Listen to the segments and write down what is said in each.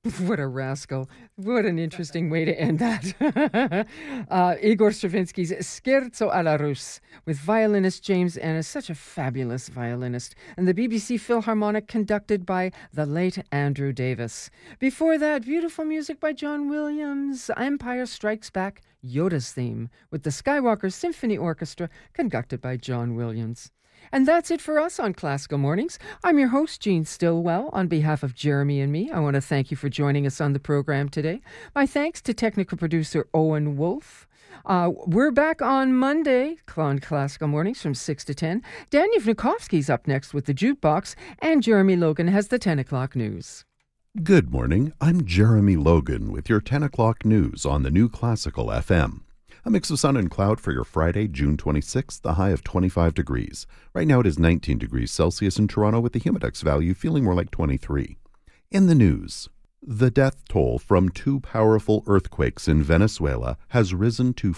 What a rascal. What an interesting way to end that. Igor Stravinsky's Scherzo alla Russe with violinist James Ennis, such a fabulous violinist, and the BBC Philharmonic conducted by the late Andrew Davis. Before that, beautiful music by John Williams, Empire Strikes Back, Yoda's theme, with the Skywalker Symphony Orchestra conducted by John Williams. And that's it for us on Classical Mornings. I'm your host, Jean Stillwell. On behalf of Jeremy and me, I want to thank you for joining us on the program today. My thanks to technical producer Owen Wolf. We're back on Monday on Classical Mornings from 6 to 10. Dan Yevnikovsky's up next with the Jukebox, and Jeremy Logan has the 10 o'clock news. Good morning. I'm Jeremy Logan with your 10 o'clock news on the New Classical FM. A mix of sun and cloud for your Friday, June 26th, the high of 25 degrees. Right now it is 19 degrees Celsius in Toronto with the humidex value feeling more like 23. In the news, the death toll from 2 powerful earthquakes in Venezuela has risen to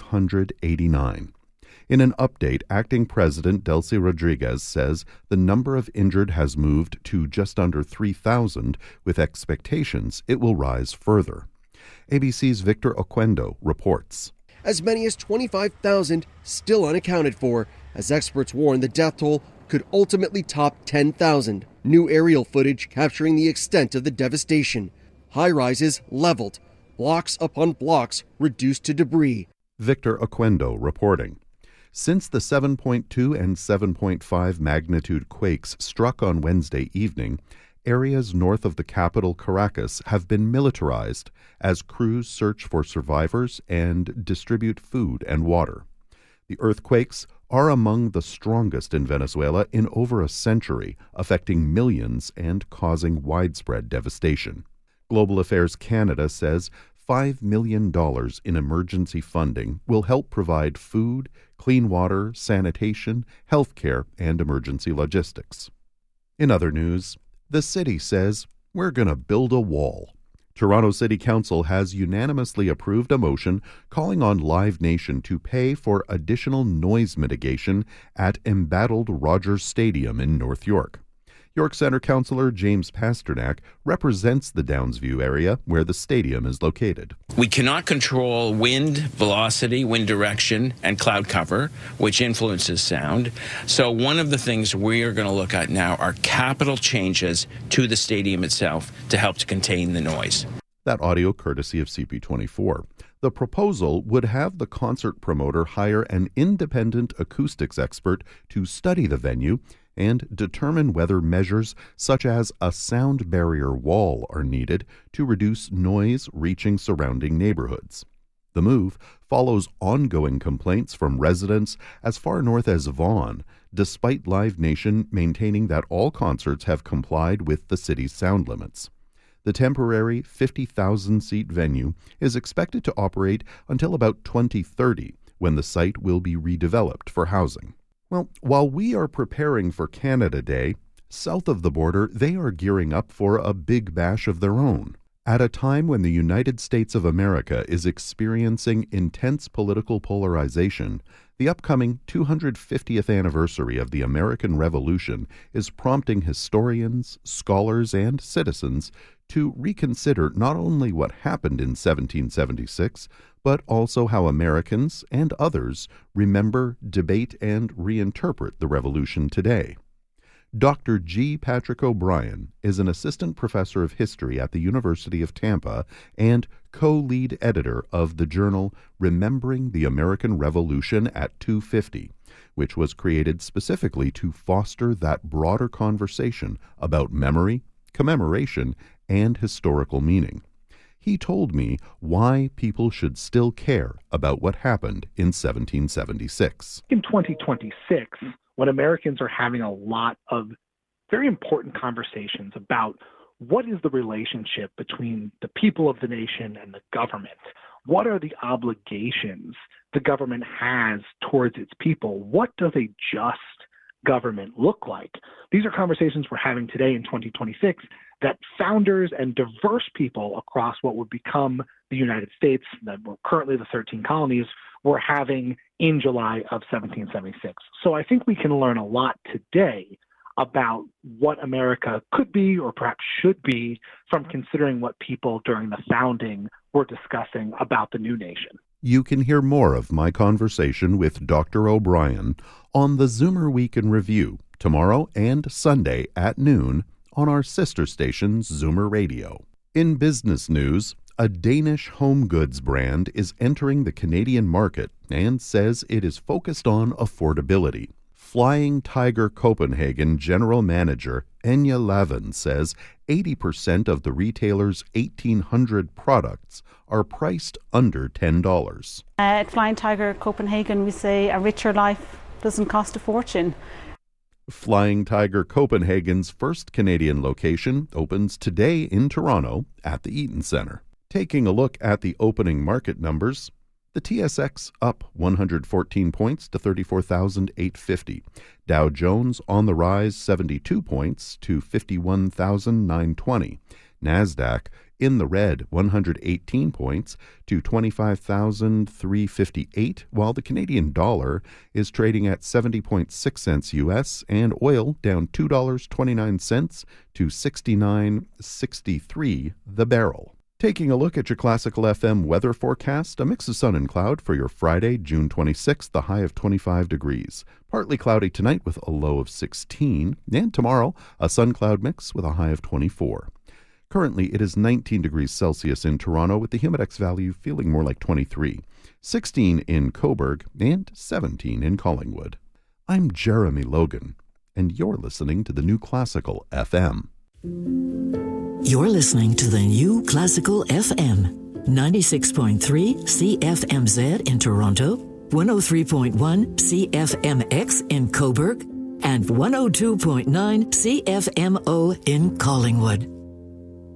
589. In an update, acting President Delcy Rodriguez says the number of injured has moved to just under 3,000, with expectations it will rise further. ABC's Victor Oquendo reports. As many as 25,000 still unaccounted for, as experts warn the death toll could ultimately top 10,000. New aerial footage capturing the extent of the devastation. High-rises leveled, blocks upon blocks reduced to debris. Victor Oquendo reporting. Since the 7.2 and 7.5 magnitude quakes struck on Wednesday evening, areas north of the capital, Caracas, have been militarized as crews search for survivors and distribute food and water. The earthquakes are among the strongest in Venezuela in over a century, affecting millions and causing widespread devastation. Global Affairs Canada says $5 million in emergency funding will help provide food, clean water, sanitation, health care, and emergency logistics. In other news, the city says, we're going to build a wall. Toronto City Council has unanimously approved a motion calling on Live Nation to pay for additional noise mitigation at embattled Rogers Stadium in North York. York Centre Councillor James Pasternak represents the Downsview area where the stadium is located. We cannot control wind velocity, wind direction, and cloud cover, which influences sound. So one of the things we are going to look at now are capital changes to the stadium itself to help to contain the noise. That audio courtesy of CP24. The proposal would have the concert promoter hire an independent acoustics expert to study the venue and determine whether measures such as a sound barrier wall are needed to reduce noise reaching surrounding neighborhoods. The move follows ongoing complaints from residents as far north as Vaughan, despite Live Nation maintaining that all concerts have complied with the city's sound limits. The temporary 50,000-seat venue is expected to operate until about 2030, when the site will be redeveloped for housing. Well, while we are preparing for Canada Day, south of the border, they are gearing up for a big bash of their own. At a time when the United States of America is experiencing intense political polarization, the upcoming 250th anniversary of the American Revolution is prompting historians, scholars, and citizens to reconsider not only what happened in 1776, but also how Americans and others remember, debate, and reinterpret the Revolution today. Dr. G. Patrick O'Brien is an assistant professor of history at the University of Tampa and co-lead editor of the journal Remembering the American Revolution at 250, which was created specifically to foster that broader conversation about memory, commemoration, and historical meaning. He told me why people should still care about what happened in 1776. In 2026, when Americans are having a lot of very important conversations about what is the relationship between the people of the nation and the government, what are the obligations the government has towards its people, what does a just government look like? These are conversations we're having today in 2026 that founders and diverse people across what would become the United States, that were currently the 13 colonies, were having in July of 1776. So I think we can learn a lot today about what America could be or perhaps should be from considering what people during the founding were discussing about the new nation. You can hear more of my conversation with Dr. O'Brien on the Zoomer Week in Review tomorrow and Sunday at noon on our sister station Zoomer Radio. In business news, a Danish home goods brand is entering the Canadian market and says it is focused on affordability. Flying Tiger Copenhagen general manager Enya Lavin says 80% of the retailer's 1,800 products are priced under $10. At Flying Tiger Copenhagen, we say a richer life doesn't cost a fortune. Flying Tiger Copenhagen's first Canadian location opens today in Toronto at the Eaton Centre. Taking a look at the opening market numbers, the TSX up 114 points to 34,850. Dow Jones on the rise 72 points to 51,920. NASDAQ in the red 118 points to 25,358, while the Canadian dollar is trading at 70.6 cents US and oil down $2.29 to 69.63 the barrel. Taking a look at your Classical FM weather forecast, a mix of sun and cloud for your Friday, June 26th, the high of 25 degrees. Partly cloudy tonight with a low of 16, and tomorrow, a sun-cloud mix with a high of 24. Currently, it is 19 degrees Celsius in Toronto with the Humidex value feeling more like 23, 16 in Cobourg, and 17 in Collingwood. I'm Jeremy Logan, and you're listening to the New Classical FM. You're listening to the New Classical FM, 96.3 CFMZ in Toronto, 103.1 CFMX in Cobourg, and 102.9 CFMO in Collingwood.